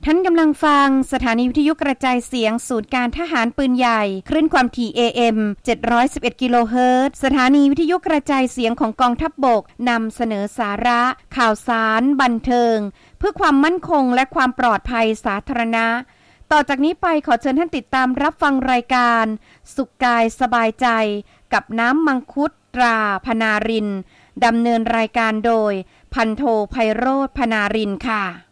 ท่านกำลังฟังสถานีวิทยุกระจายเสียงศูนย์การทหารปืนใหญ่คลื่นความถี่ AM 711 กิโลเฮิรตซ์สถานีวิทยุกระจายเสียงของกองทัพบกนำเสนอสาระข่าวสารบันเทิงเพื่อความมั่นคงและความปลอดภัยสาธารณะต่อจากนี้ไปขอเชิญท่านติดตามรับฟังรายการสุขกายสบายใจกับน้ำมังคุดตราพนารินดำเนินรายการโดยพันโทไพโรจน์พนารินค่ะ